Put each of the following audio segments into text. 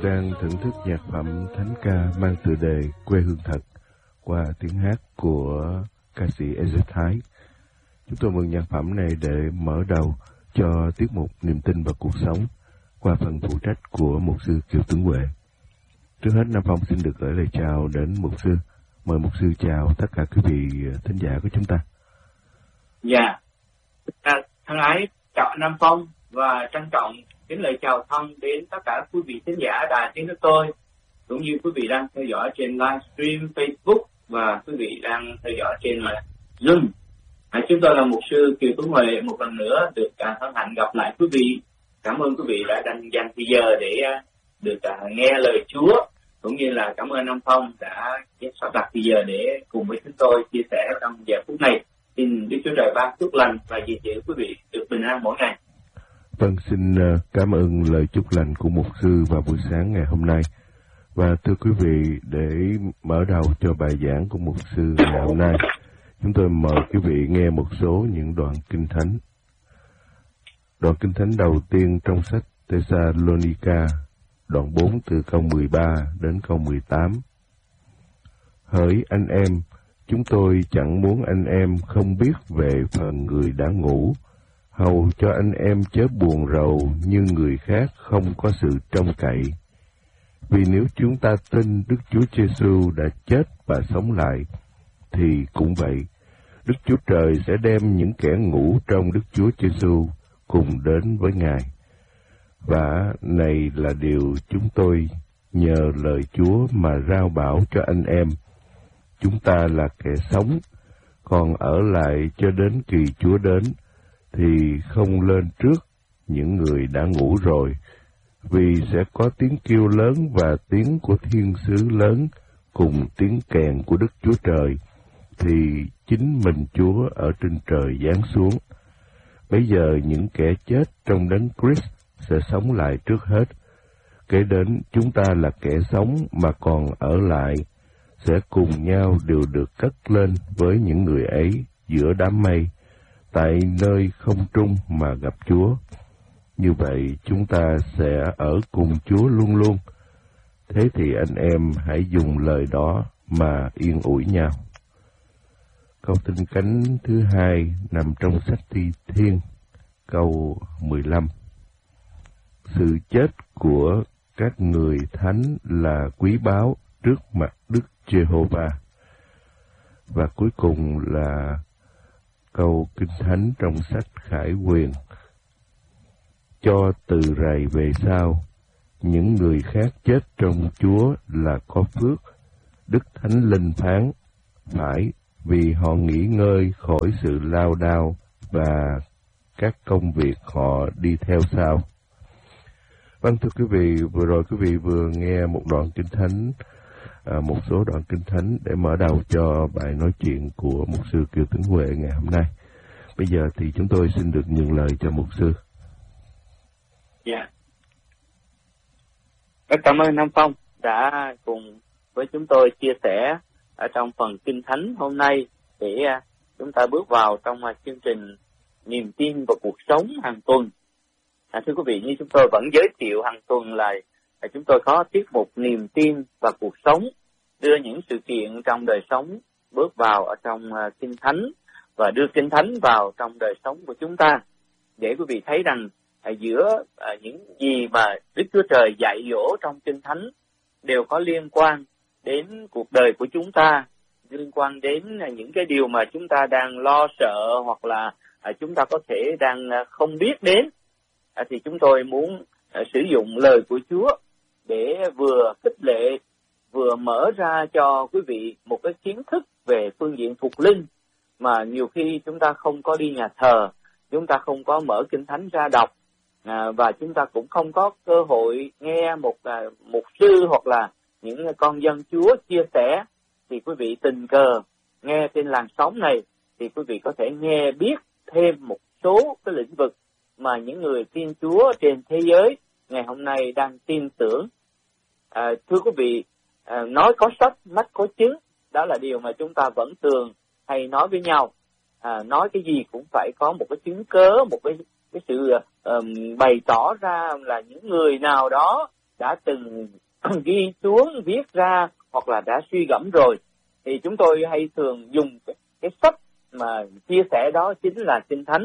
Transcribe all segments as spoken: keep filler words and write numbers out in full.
Đang thưởng thức nhạc phẩm thánh ca mang tựa đề Quê hương thật qua tiếng hát của ca sĩ Ezra Thái. Chúng tôi mượn nhạc phẩm này để mở đầu cho tiết mục Niềm tin và cuộc sống qua phần phụ trách của mục sư Kiều Tuấn Huệ. Trước hết, Nam Phong xin được gửi lời chào đến mục sư. Mời mục sư chào tất cả quý vị thính giả của chúng ta. Dạ, à, thân ái chào Nam Phong và trân trọng kính lời chào thân đến tất cả quý vị thính giả đài tiếng nước tôi, cũng như quý vị đang theo dõi trên livestream Facebook và quý vị đang theo dõi trên Zoom. À, chúng tôi là mục sư Kiều Tuấn Huệ, một lần nữa được uh, hân hạnh gặp lại quý vị. Cảm ơn quý vị đã dành dành thời giờ để uh, được uh, nghe lời Chúa, cũng như là cảm ơn Nam Phong đã sắp đặt thời giờ để cùng với chúng tôi chia sẻ trong giờ phút này. Xin Đức Chúa Trời ban phước lành và gìn giữ quý vị được bình an mỗi ngày. Vâng, xin cảm ơn lời chúc lành của mục sư vào buổi sáng ngày hôm nay. Và thưa quý vị, để mở đầu cho bài giảng của mục sư ngày hôm nay, chúng tôi mời quý vị nghe một số những đoạn kinh thánh. Đoạn kinh thánh đầu tiên trong sách Thessalonica, đoạn bốn từ câu mười ba đến câu mười tám. Hỡi anh em, chúng tôi chẳng muốn anh em không biết về phần người đã ngủ, hầu cho anh em chớ buồn rầu như người khác không có sự trông cậy. Vì nếu chúng ta tin Đức Chúa Giêsu đã chết và sống lại, thì cũng vậy, Đức Chúa Trời sẽ đem những kẻ ngủ trong Đức Chúa Giêsu cùng đến với Ngài. Và này là điều chúng tôi nhờ lời Chúa mà rao bảo cho anh em. Chúng ta là kẻ sống, còn ở lại cho đến kỳ Chúa đến, thì không lên trước những người đã ngủ rồi, vì sẽ có tiếng kêu lớn và tiếng của thiên sứ lớn cùng tiếng kèn của Đức Chúa Trời, thì chính mình Chúa ở trên trời giáng xuống. Bây giờ những kẻ chết trong đấng Christ sẽ sống lại trước hết. Kế đến chúng ta là kẻ sống mà còn ở lại, sẽ cùng nhau đều được cất lên với những người ấy giữa đám mây, tại nơi không trung mà gặp Chúa. Như vậy chúng ta sẽ ở cùng Chúa luôn luôn. Thế thì anh em hãy dùng lời đó mà yên ủi nhau. Câu tinh cánh thứ hai nằm trong sách Thi Thiên, câu mười lăm. Sự chết của các người thánh là quý báu trước mặt Đức Giê-hô-va. Và cuối cùng là câu kinh thánh trong sách Khải Huyền. Cho từ rày về sau, những người khác chết trong Chúa là có phước. Đức Thánh Linh phán, phải, vì họ nghỉ ngơi khỏi sự lao đao và các công việc họ đi theo sau. Vâng, thưa quý vị, vừa rồi quý vị vừa nghe một đoạn kinh thánh, à, một số đoạn kinh thánh để mở đầu cho bài nói chuyện của mục sư Kiều Tuấn Huệ ngày hôm nay. Bây giờ thì chúng tôi xin được nhường lời cho mục sư. Dạ. Yeah. Rất cảm ơn Nam Phong đã cùng với chúng tôi chia sẻ ở trong phần kinh thánh hôm nay để chúng ta bước vào trong chương trình Niềm tin và cuộc sống hàng tuần. À, thưa quý vị, như chúng tôi vẫn giới thiệu hàng tuần là chúng tôi có tiết mục Niềm tin và cuộc sống, đưa những sự kiện trong đời sống bước vào ở trong uh, kinh thánh và đưa kinh thánh vào trong đời sống của chúng ta, để quý vị thấy rằng uh, giữa uh, những gì mà Đức Chúa Trời dạy dỗ trong kinh thánh đều có liên quan đến cuộc đời của chúng ta, liên quan đến uh, những cái điều mà chúng ta đang lo sợ hoặc là uh, chúng ta có thể đang uh, không biết đến. Uh, thì chúng tôi muốn uh, sử dụng lời của Chúa để vừa khích lệ, vừa mở ra cho quý vị một cái kiến thức về phương diện thuộc linh mà nhiều khi chúng ta không có đi nhà thờ, chúng ta không có mở kinh thánh ra đọc, à, và chúng ta cũng không có cơ hội nghe một à, mục sư hoặc là những con dân Chúa chia sẻ. Thì quý vị tình cờ nghe trên làn sóng này thì quý vị có thể nghe biết thêm một số cái lĩnh vực mà những người tin Chúa trên thế giới ngày hôm nay đang tin tưởng. À, thưa quý vị, à, nói có sách, mắt có chứng, đó là điều mà chúng ta vẫn thường hay nói với nhau. À, nói cái gì cũng phải có một cái chứng cớ, một cái, cái sự um, bày tỏ ra là những người nào đó đã từng ghi xuống, viết ra hoặc là đã suy gẫm rồi. Thì chúng tôi hay thường dùng cái, cái sách mà chia sẻ đó chính là Kinh Thánh.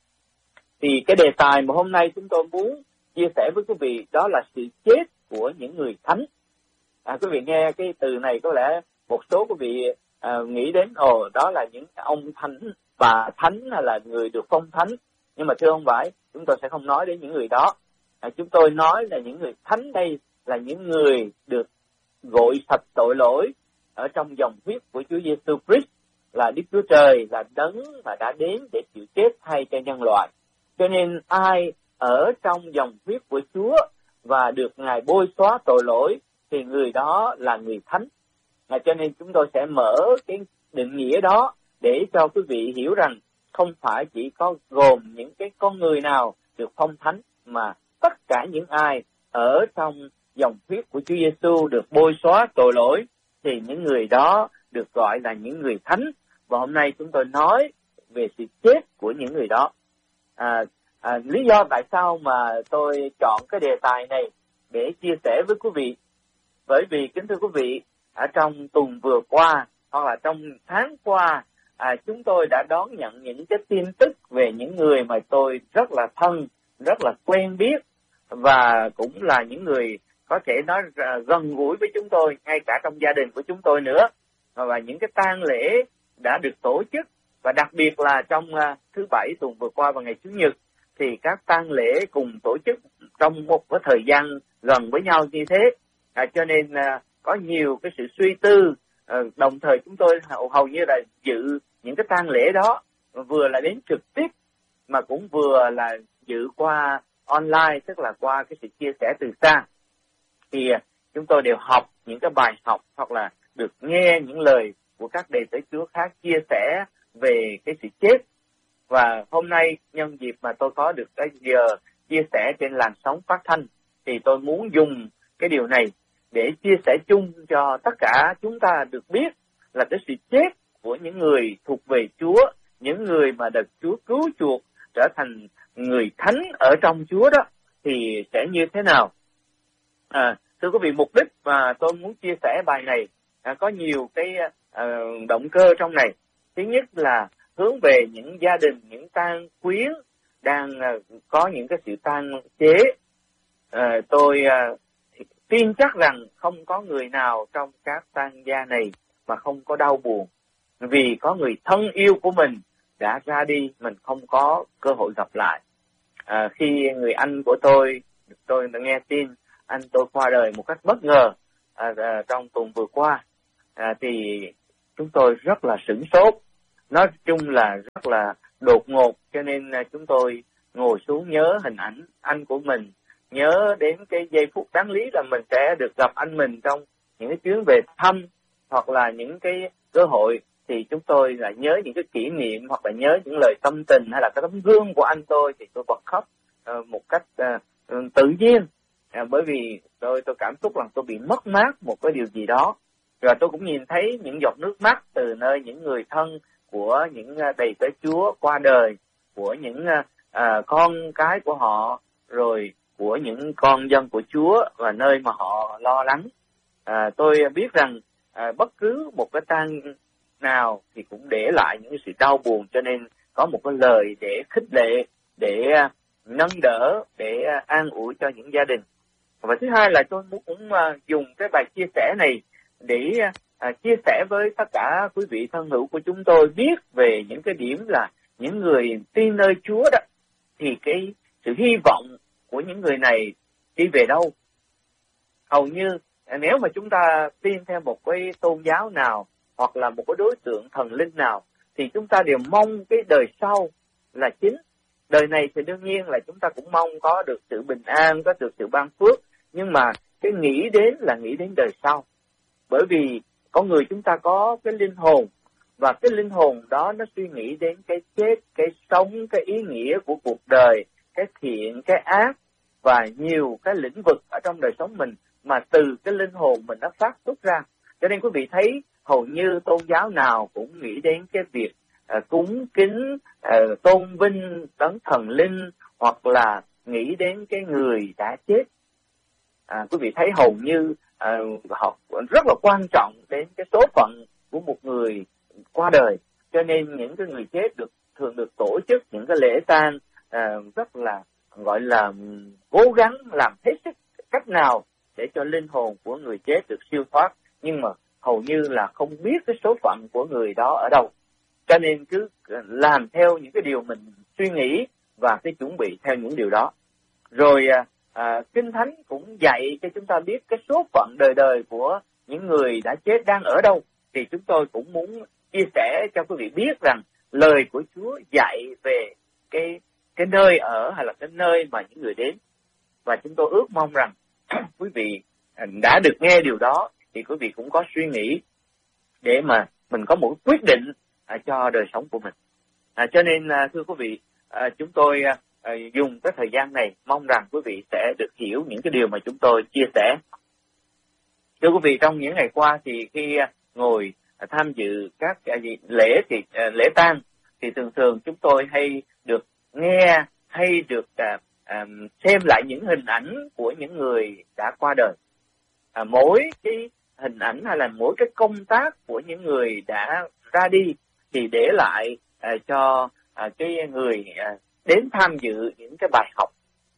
Thì cái đề tài mà hôm nay chúng tôi muốn chia sẻ với quý vị đó là sự chết của những người thánh. À, quý vị nghe cái từ này có lẽ một số quý vị à, nghĩ đến ồ đó là những ông thánh, bà thánh hay là người được phong thánh. Nhưng mà thưa không phải, chúng tôi sẽ không nói đến những người đó. À, chúng tôi nói là những người thánh đây là những người được gội sạch tội lỗi ở trong dòng huyết của Chúa Giêsu Christ, là Đức Chúa Trời, là đấng mà đã đến để chịu chết thay cho nhân loại. Cho nên ai ở trong dòng huyết của Chúa và được Ngài bôi xóa tội lỗi thì người đó là người thánh. À, cho nên chúng tôi sẽ mở cái định nghĩa đó để cho quý vị hiểu rằng không phải chỉ có gồm những cái con người nào được phong thánh, mà tất cả những ai ở trong dòng huyết của Chúa Giêsu được bôi xóa tội lỗi thì những người đó được gọi là những người thánh. Và hôm nay chúng tôi nói về sự chết của những người đó. À, à, lý do tại sao mà tôi chọn cái đề tài này để chia sẻ với quý vị, bởi vì kính thưa quý vị, ở trong tuần vừa qua hoặc là trong tháng qua, à, chúng tôi đã đón nhận những cái tin tức về những người mà tôi rất là thân, rất là quen biết, và cũng là những người có thể nói gần gũi với chúng tôi, ngay cả trong gia đình của chúng tôi nữa. Và những cái tang lễ đã được tổ chức, và đặc biệt là trong uh, thứ Bảy tuần vừa qua và ngày Chủ nhật thì các tang lễ cùng tổ chức trong một cái thời gian gần với nhau như thế. À, cho nên uh, có nhiều cái sự suy tư, uh, đồng thời chúng tôi hầu, hầu như là dự những cái tang lễ đó, vừa là đến trực tiếp mà cũng vừa là dự qua online, tức là qua cái sự chia sẻ từ xa. Thì uh, chúng tôi đều học những cái bài học hoặc là được nghe những lời của các đệ tử Chúa khác chia sẻ về cái sự chết. Và hôm nay nhân dịp mà tôi có được cái giờ chia sẻ trên làn sóng phát thanh thì tôi muốn dùng cái điều này để chia sẻ chung cho tất cả chúng ta được biết là cái sự chết của những người thuộc về Chúa, những người mà được Chúa cứu chuộc trở thành người thánh ở trong Chúa đó thì sẽ như thế nào. À, thưa quý vị, mục đích mà tôi muốn chia sẻ bài này à, có nhiều cái à, động cơ trong này. Thứ nhất là hướng về những gia đình, những tang quyến đang à, có những cái sự tang chế. À, tôi à, tin chắc rằng không có người nào trong các tang gia này mà không có đau buồn, vì có người thân yêu của mình đã ra đi, mình không có cơ hội gặp lại. À, khi người anh của tôi, tôi đã nghe tin anh tôi qua đời một cách bất ngờ à, à, trong tuần vừa qua, à, thì chúng tôi rất là sửng sốt. Nói chung là rất là đột ngột, cho nên à, chúng tôi ngồi xuống nhớ hình ảnh anh của mình, nhớ đến cái giây phút đáng lý là mình sẽ được gặp anh mình trong những cái chuyến về thăm hoặc là những cái cơ hội, thì chúng tôi lại nhớ những cái kỷ niệm hoặc là nhớ những lời tâm tình hay là cái tấm gương của anh tôi, thì tôi bật khóc uh, một cách uh, tự nhiên. À, bởi vì tôi tôi cảm xúc rằng tôi bị mất mát một cái điều gì đó, và tôi cũng nhìn thấy những giọt nước mắt từ nơi những người thân của những đầy tớ Chúa qua đời, của những à, con cái của họ, rồi của những con dân của Chúa và nơi mà họ lo lắng. À, tôi biết rằng à, bất cứ một cái tang nào thì cũng để lại những sự đau buồn, cho nên có một cái lời để khích lệ, để à, nâng đỡ, để à, an ủi cho những gia đình. Và thứ hai là tôi muốn cũng uh, dùng cái bài chia sẻ này để uh, chia sẻ với tất cả quý vị thân hữu của chúng tôi biết về những cái điểm là những người tin nơi Chúa đó, thì cái sự hy vọng của những người này đi về đâu. Hầu như uh, nếu mà chúng ta tin theo một cái tôn giáo nào hoặc là một cái đối tượng thần linh nào thì chúng ta đều mong cái đời sau là chính. Đời này thì đương nhiên là chúng ta cũng mong có được sự bình an, có được sự ban phước, nhưng mà cái nghĩ đến là nghĩ đến đời sau. Bởi vì con người chúng ta có cái linh hồn, và cái linh hồn đó nó suy nghĩ đến cái chết, cái sống, cái ý nghĩa của cuộc đời, cái thiện, cái ác và nhiều cái lĩnh vực ở trong đời sống mình mà từ cái linh hồn mình nó phát xuất ra. Cho nên quý vị thấy hầu như tôn giáo nào cũng nghĩ đến cái việc à, cúng kính, à, tôn vinh đấng thần linh, hoặc là nghĩ đến cái người đã chết. à, quý vị thấy hầu như à, họ rất là quan trọng đến cái số phận của một người qua đời, cho nên những cái người chết được thường được tổ chức những cái lễ tang à, rất là gọi là cố gắng làm hết sức cách nào để cho linh hồn của người chết được siêu thoát, nhưng mà hầu như là không biết cái số phận của người đó ở đâu, cho nên cứ làm theo những cái điều mình suy nghĩ và cái chuẩn bị theo những điều đó. Rồi à, à, Kinh Thánh cũng dạy cho chúng ta biết cái số phận đời đời của những người đã chết đang ở đâu, thì chúng tôi cũng muốn chia sẻ cho quý vị biết rằng lời của Chúa dạy về cái cái nơi ở hay là cái nơi mà những người đến, và chúng tôi ước mong rằng quý vị đã được nghe điều đó thì quý vị cũng có suy nghĩ để mà mình có một quyết định à, cho đời sống của mình. À, cho nên à, thưa quý vị, à, chúng tôi à, dùng cái thời gian này mong rằng quý vị sẽ được hiểu những cái điều mà chúng tôi chia sẻ. Thưa quý vị, trong những ngày qua thì khi à, ngồi à, tham dự các à, lễ thì à, lễ tang thì thường thường chúng tôi hay được nghe hay được à, à, xem lại những hình ảnh của những người đã qua đời. À, mỗi cái hình ảnh hay là mỗi cái công tác của những người đã ra đi thì để lại à, cho à, cái người à, đến tham dự những cái bài học.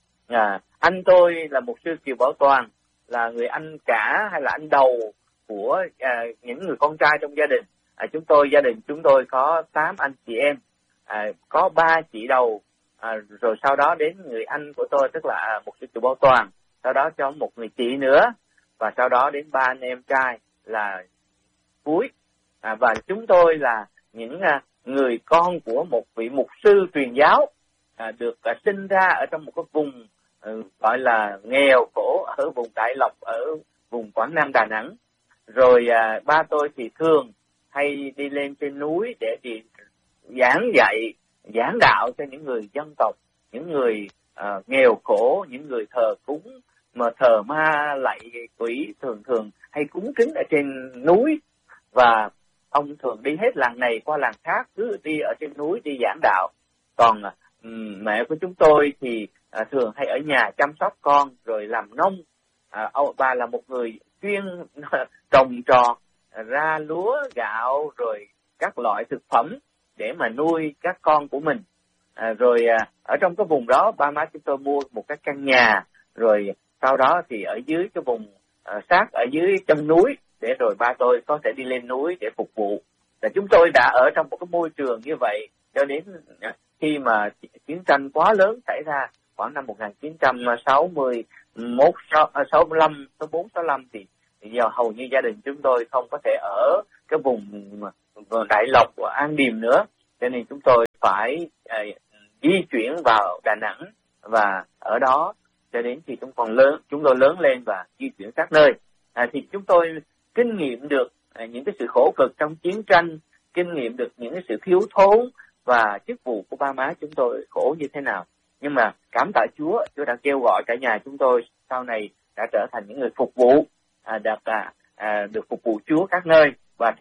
À, anh tôi là mục sư Kiều Bảo Toàn, là người anh cả hay là anh đầu của à, những người con trai trong gia đình. À, chúng tôi gia đình chúng tôi có tám anh chị em, à, có ba chị đầu, à, rồi sau đó đến người anh của tôi tức là mục sư Kiều Bảo Toàn, sau đó cho một người chị nữa, và sau đó đến ba anh em trai là cuối. À, và chúng tôi là những à, người con của một vị mục sư truyền giáo, à, được à, sinh ra ở trong một cái vùng à, gọi là nghèo khổ ở vùng Đại Lộc, ở vùng Quảng Nam, Đà Nẵng. Rồi à, ba tôi thì thường hay đi lên trên núi để đi giảng dạy, giảng đạo cho những người dân tộc, những người à, nghèo khổ, những người thờ cúng mà thờ ma lạy quỷ, thường thường hay cúng kính ở trên núi. Và ông thường đi hết làng này qua làng khác, cứ đi ở trên núi đi giảng đạo. Còn um, mẹ của chúng tôi thì à, thường hay ở nhà chăm sóc con rồi làm nông. À, ông bà là một người chuyên trồng trọt, ra lúa gạo rồi các loại thực phẩm để mà nuôi các con của mình. À, rồi à, ở trong cái vùng đó ba má chúng tôi mua một cái căn nhà, rồi sau đó thì ở dưới cái vùng à, sát ở dưới chân núi để rồi ba tôi có thể đi lên núi để phục vụ. Và chúng tôi đã ở trong một cái môi trường như vậy cho đến khi mà chiến tranh quá lớn xảy ra khoảng năm một nghìn chín trăm sáu mươi mốt, sáu mươi lăm, sáu bốn, sáu lăm thì giờ hầu như gia đình chúng tôi không có thể ở cái vùng Đại Lộc và An Điềm nữa, cho nên chúng tôi phải à, di chuyển vào Đà Nẵng và ở đó cho đến khi chúng còn lớn, chúng tôi lớn lên và di chuyển các nơi. À, thì chúng tôi kinh nghiệm được à, những cái sự khổ cực trong chiến tranh, kinh nghiệm được những cái sự thiếu thốn và chức vụ của ba má chúng tôi khổ như thế nào. Nhưng mà cảm tạ Chúa, Chúa đã kêu gọi cả nhà chúng tôi sau này đã trở thành những người phục vụ, à, được, à, à, được phục vụ Chúa các nơi.